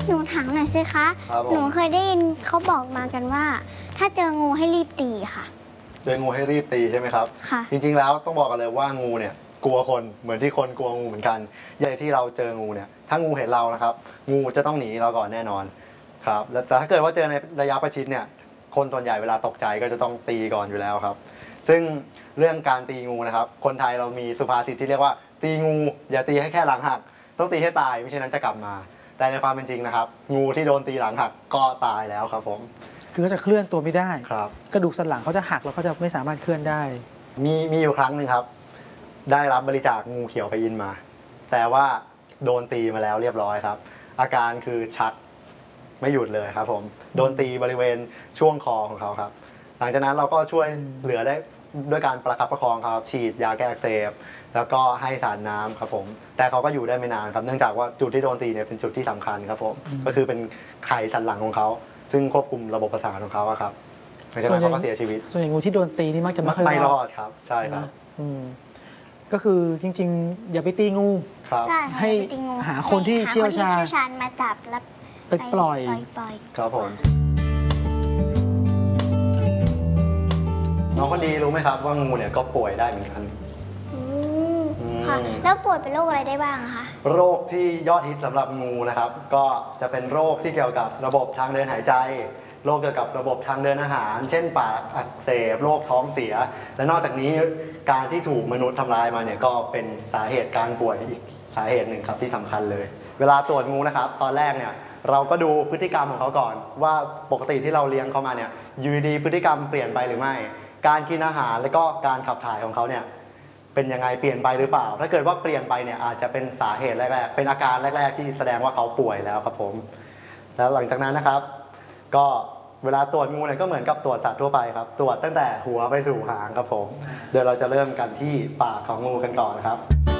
หนูถามหน่อยสิคะหนูเคยได้ยินเขาบอกมากันว่า ถ้าเจองูให้รีบตีค่ะเจองูให้รีบตีใช่ไหมครับค่ะจริงๆแล้วต้องบอกกันเลยว่างูเนี่ยกลัวคนเหมือนที่คนกลัวงูเหมือนกันอย่างที่เราเจองูเนี่ยถ้างูเห็นเรานะครับงูจะต้องหนีเราก่อนแน่นอนครับแต่ถ้าเกิดว่าเจอในระยะประชิดเนี่ยคนส่วนใหญ่เวลาตกใจก็จะต้องตีก่อนอยู่แล้วครับซึ่งเรื่องการตีงูนะครับคนไทยเรามีสุภาษิตที่เรียกว่าตีงูอย่าตีให้แค่หลังหักต้องตีให้ตายไม่เช่นนั้นจะกลับมาแต่ในความเป็นจริงนะครับงูที่โดนตีหลังหักก็ตายแล้วครับผมคือเขาจะเคลื่อนตัวไม่ได้ครับกระดูกสันหลังเขาจะหักแล้วเขาจะไม่สามารถเคลื่อนได้มีอยู่ครั้งหนึ่งครับได้รับบริจาคงูเขียวพยินมาแต่ว่าโดนตีมาแล้วเรียบร้อยครับอาการคือชักไม่หยุดเลยครับผมโดนตีบริเวณช่วงคอของเขาครับหลังจากนั้นเราก็ช่วยเหลือได้ด้วยการประคับประคองครับฉีดยาแก้อักเสบแล้วก็ให้สารน้ำครับผมแต่เขาก็อยู่ได้ไม่นานครับเนื่องจากว่าจุดที่โดนตีเนี่ยเป็นจุดที่สำคัญครับผมก็คือเป็นไขสันหลังของเขาซึ่งควบคุมระบบประสาทของเขาครับหลังจากนั้นเขาก็เสียชีวิตส่วนใหญ่งูที่โดนตีนี่มักจะไม่รอดครับใช่ครับก็คือจริงๆอย่าไปตีงูใช่ให้หาคนที่เชี่ยวชาญมาจับแล้วไปปล่อยครับผมน้องคนดีรู้ไหมครับว่างูเนี่ยก็ป่วยได้เหมือนกันค่ะแล้วป่วยเป็นโรคอะไรได้บ้างคะโรคที่ยอดฮิตสำหรับงูนะครับก็จะเป็นโรคที่เกี่ยวกับระบบทางเดินหายใจโรคเกี่ยวกับระบบทางเดินอาหารเช่นปากอักเสบโรคท้องเสียและนอกจากนี้การที่ถูกมนุษย์ทำร้ายมาเนี่ยก็เป็นสาเหตุการป่วยอีกสาเหตุหนึ่งครับที่สำคัญเลยเวลาตรวจงูนะครับตอนแรกเนี่ยเราก็ดูพฤติกรรมของเขาก่อนว่าปกติที่เราเลี้ยงเขามาเนี่ยอยู่ดีพฤติกรรมเปลี่ยนไปหรือไม่การกินอาหารและก็การขับถ่ายของเขาเนี่ยเป็นยังไงเปลี่ยนไปหรือเปล่าถ้าเกิดว่าเปลี่ยนไปเนี่ยอาจจะเป็นสาเหตุแรกๆเป็นอาการแรกๆที่แสดงว่าเขาป่วยแล้วครับผมแล้วหลังจากนั้นนะครับก็เวลาตรวจงูเนี่ยก็เหมือนกับตรวจสัตว์ทั่วไปครับตรวจตั้งแต่หัวไปสู่หางครับผมเดี๋ยวเราจะเริ่มกันที่ปากของงูกันก่อนครับ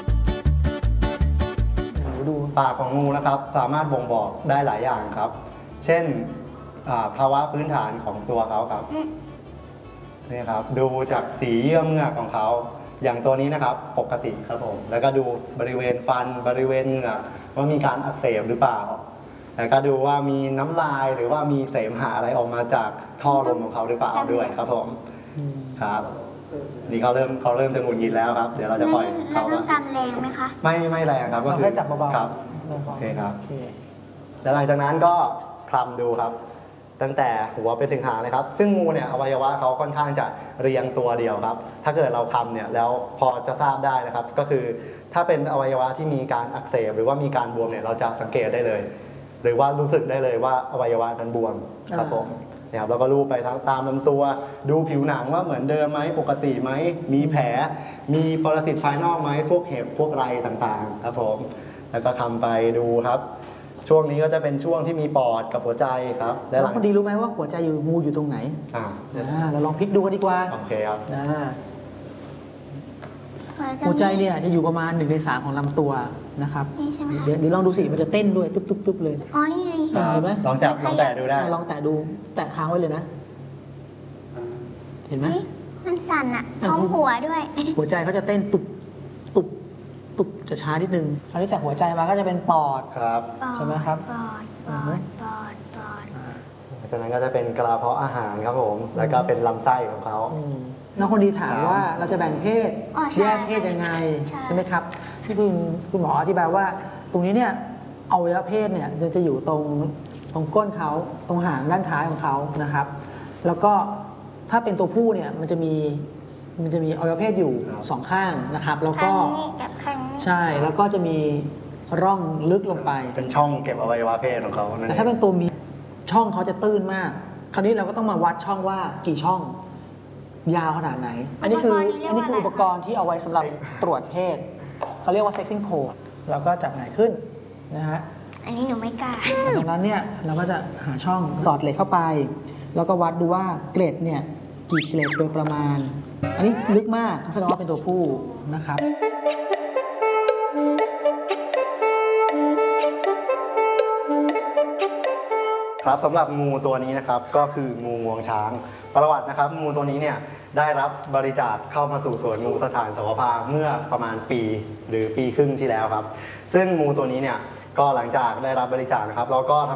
ดูปากของงูนะครับสามารถบ่งบอกได้หลายอย่างครับเช่นภาวะพื้นฐานของตัวเขาครับนี่ครับดูจากสีเยื่อเมือกของเขาอย่างตัวนี้นะครับปกติครับผมแล้วก็ดูบริเวณฟันบริเวณเหงือกว่ามีการอักเสบหรือเปล่าแล้วก็ดูว่ามีน้ำลายหรือว่ามีเสมหะอะไรออกมาจากท่อลมของเขาหรือเปล่าด้วยครับผมครับนี่เขาเริ่มจะหงุดหงิดแล้วครับเดี๋ยวเราจะปล่อยเขาต้องกำแรงไหมคะไม่แรงครับก็คือจับเบาๆครับโอเคครับแล้วหลังจากนั้นก็คลำดูครับตั้งแต่หัวไปถึงหางเลยครับซึ่งงูเนี่ยอวัยวะเขาค่อนข้างจะเรียงตัวเดียวครับถ้าเกิดเราคลำเนี่ยแล้วพอจะทราบได้นะครับก็คือถ้าเป็นอวัยวะที่มีการอักเสบหรือว่ามีการบวมเนี่ยเราจะสังเกตได้เลยหรือว่ารู้สึกได้เลยว่าอวัยวะนั้นบวมครับผมนะครับแล้วก็ลูบไปตามลำตัวดูผิวหนังว่าเหมือนเดิมไหมปกติไหมมีแผลมีปรสิตภายนอกไหมพวกเห็บพวกไรต่างๆครับผมแล้วก็ทำไปดูครับช่วงนี้ก็จะเป็นช่วงที่มีปอดกับหัวใจครับแล้วพอดีรู้ไหมว่าหัวใจอยู่งูอยู่ตรงไหนเราลองพลิกดูกันดีกว่าโอเคครับหัวใจเนี่ยจะอยู่ประมาณ1 ใน 3ของลำตัวนะครับเดี๋ยวลองดูสิมันจะเต้นด้วยตุ๊บๆเลยอ๋อนี่ไงเห็นไหมลองแตะดูได้ลองแตะดูแตะค้างไว้เลยนะเห็นไหมมันสั่นอะท้องหัวด้วยหัวใจเขาจะเต้นตุบจะช้านิดนึงคราวนี้จากหัวใจมาก็จะเป็นปอดครับใช่ไหมครับปอดจากนั้นก็จะเป็นกระเพาะอาหารครับผมแล้วก็เป็นลำไส้ของเขาน้องคนดีถามว่าเราจะแบ่งเพศแยกเพศยังไงใช่ไหมครับที่คุณหมออธิบายว่าตรงนี้เนี่ยอวัยวะเพศเนี่ยจะอยู่ตรงก้นเขาตรงหางด้านท้ายของเขานะครับแล้วก็ถ้าเป็นตัวผู้เนี่ยมันจะมีอวัยวะเพศอยู่2 ข้างนะครับแล้วก็ใช่แล้วก็จะมีร่องลึกลงไปเป็นช่องเก็บอวัยวะเพศของเขาแต่ถ้าเป็นตัวเมียช่องเขาจะตื้นมากคราวนี้เราก็ต้องมาวัดช่องว่ากี่ช่องยาวขนาดไหนอันนี้คืออุปกรณ์ที่เอาไว้สำหรับตรวจเพศเขาเรียกว่า sexing pole เราก็จับหงายขึ้นนะฮะอันนี้หนูไม่กล้าตรงนั้นเนี่ยเราก็จะหาช่องสอดเหล็กเข้าไปแล้วก็วัดดูว่าเกล็ดเนี่ยกี่เกล็ดโดยประมาณอันนี้ลึกมากแสดงว่าเป็นตัวผู้นะครับครับสำหรับงูตัวนี้นะครับก็คืองูงวงช้างประวัตินะครับงูตัวนี้เนี่ยได้รับบริจาคเข้ามาสู่สวนงูสถานสวภาเมื่อประมาณปีหรือปีครึ่งที่แล้วครับซึ่งงูตัวนี้เนี่ยก็หลังจากได้รับบริจาคนะครับเราก็